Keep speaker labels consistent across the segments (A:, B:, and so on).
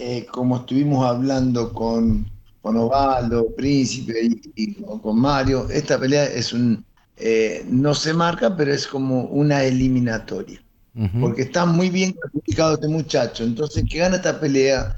A: como estuvimos hablando con Osvaldo, Príncipe y con Mario, esta pelea no se marca, pero es como una eliminatoria,
B: Ujú,
A: porque está muy bien clasificado este muchacho, entonces que gana esta pelea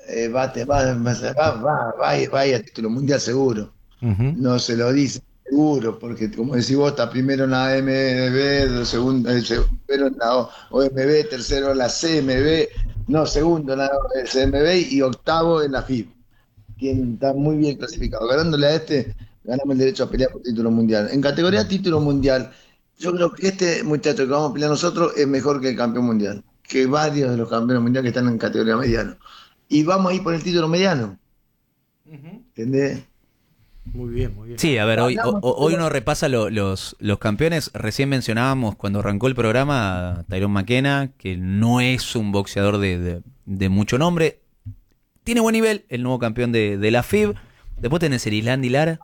A: va a ir a título mundial seguro.
B: ujú.
A: No se lo dice seguro, porque como decís vos, está primero en la AMB, segundo, primero en la OMB, tercero en la CMB, no, segundo en la CMB y octavo en la FIB. Está muy bien clasificado. Ganándole a este, ganamos el derecho a pelear por título mundial. En categoría título mundial, yo creo que este muchacho que vamos a pelear nosotros es mejor que el campeón mundial, que varios de los campeones mundiales que están en categoría mediano. Y vamos a ir por el título mediano,
B: Ujú.
A: ¿entendés?
B: Muy bien, muy bien.
C: Sí, a ver,
A: Ganamos
C: hoy uno repasa los campeones. Recién mencionábamos cuando arrancó el programa a Tyrone McKenna, que no es un boxeador de mucho nombre. Tiene buen nivel, el nuevo campeón de la FIB. Después tenés Erislandy Lara,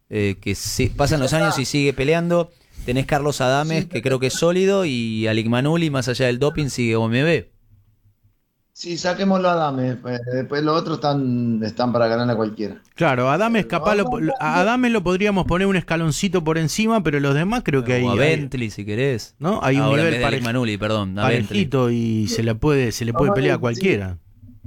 C: pasan
A: ya
C: los años
A: está.
C: y sigue peleando. Tenés Carlos Adames,
A: Sí,
C: que creo que es sólido, y Alik Manuli, más allá del doping, sigue OMB.
A: sí, saquémoslo a Dame. Después los otros están para ganar a cualquiera.
B: Claro, Adames capaz a Adames lo podríamos poner un escaloncito por encima, pero los demás creo que
C: O a
B: hay,
C: Bentley, si querés.
B: ¿no? Hay un
C: Ahora en
B: nivel
C: vez de Alik Manuli, perdón, a Bentley.
B: parejito y se le puede pelear a
A: Sí,
B: cualquiera.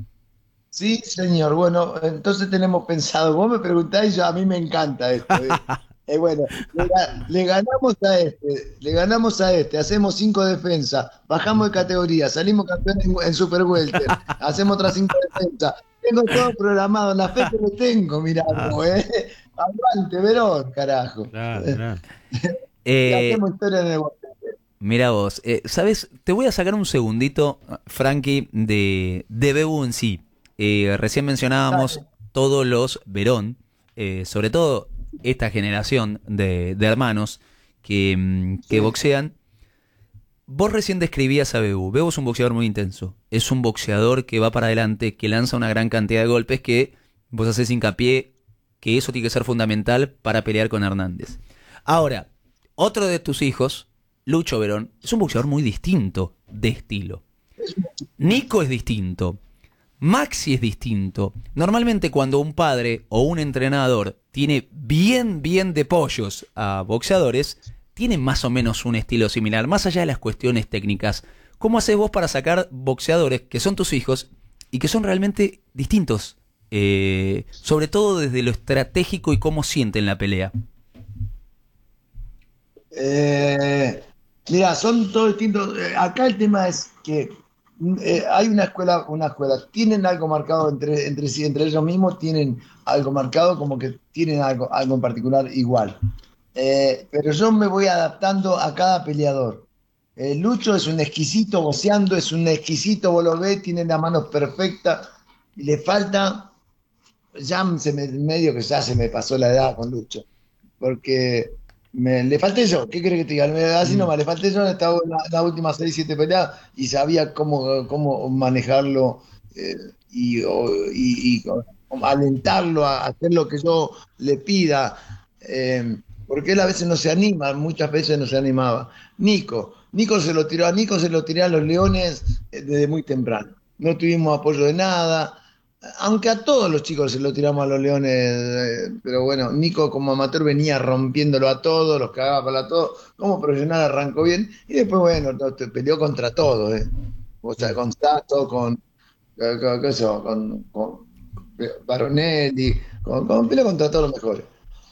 A: sí, señor. Bueno, entonces tenemos pensado. Vos me preguntáis, a mí me encanta esto. Bueno, le ganamos a este, hacemos 5 defensas, bajamos de categoría, salimos campeones en Super Welter, hacemos otras 5 defensas. Tengo todo programado, la fe que le tengo, mirá
B: Ah,
A: vos, ¿eh? Aguante, Verón, carajo.
B: claro, claro.
A: Y
C: Eh,
A: hacemos historia en el
C: Mira vos, ¿sabes? Te voy a sacar un segundito, Frankie, de Bebu en sí. Recién mencionábamos
A: Dale.
C: todos los Verón, sobre todo esta generación de hermanos que
A: Sí.
C: boxean. Vos recién describías a Bebu. Bebu es un boxeador muy intenso. Es un boxeador que va para adelante, que lanza una gran cantidad de golpes que vos haces hincapié que eso tiene que ser fundamental para pelear con Hernández. Ahora, otro de tus hijos, Lucho Verón, es un boxeador muy distinto de estilo. Nico es distinto. Maxi es distinto. Normalmente cuando un padre o un entrenador tiene bien de pollos a boxeadores, tiene más o menos un estilo similar, más allá de las cuestiones técnicas. ¿Cómo haces vos para sacar boxeadores que son tus hijos y que son realmente distintos? Sobre todo desde lo estratégico y cómo sienten la pelea.
A: Eh, Mira, son todos distintos. Acá el tema es que hay una escuela, tienen algo marcado entre sí, entre ellos mismos tienen algo marcado como que tienen algo en particular igual. Pero yo me voy adaptando a cada peleador. Lucho es un exquisito boceando, es un exquisito, vos lo ves, tiene las manos perfectas, y le falta, medio que ya se me pasó la edad con Lucho, porque le falté yo, ¿qué crees que te diga? Así
B: Mm.
A: nomás, le falté yo en las últimas 6 7 peleas y sabía cómo manejarlo y alentarlo a hacer lo que yo le pida, porque él a veces no se anima, muchas veces no se animaba. Nico se lo tiró a los Leones desde muy temprano. No tuvimos apoyo de nada, aunque a todos los chicos se lo tiramos a los Leones, pero bueno, Nico como amateur venía rompiéndolo a todos, los cagaba para todos, como profesional arrancó bien, y después, bueno, te peleó contra todos, o sea,
B: Mm.
A: con Sato, qué sé yo, con Baronelli, peleó contra todos los mejores.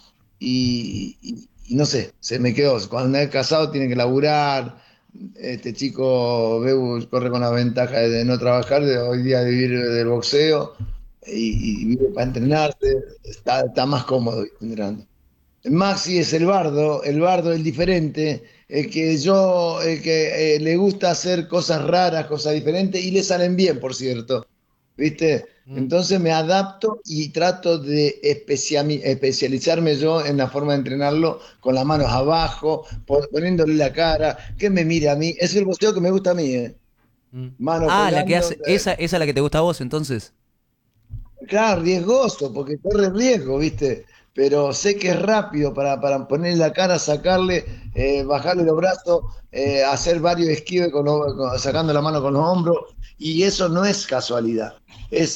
A: Y no sé, se me quedó, cuando es casado tiene que laburar, este chico Bebu corre con la ventaja de no trabajar, de hoy día vivir del boxeo y vive para entrenarse, está más cómodo entrenando. Maxi es el bardo, el diferente, el que le gusta hacer cosas raras, cosas diferentes y le salen bien, por cierto. ¿Viste?
B: Mm.
A: Entonces me adapto y trato de especializarme yo en la forma de entrenarlo con las manos abajo, poniéndole la cara, que me mire a mí. Es el boxeo que me gusta a mí, ¿eh?
B: Mm.
A: Mano
C: Ah, la que
A: colgando.
C: hace, esa es la que te gusta a vos entonces.
A: Claro, riesgoso, porque corre riesgo, ¿viste? Pero sé que es rápido para ponerle la cara, sacarle, bajarle los brazos, hacer varios esquives sacando la mano con los hombros, y eso no es casualidad. Es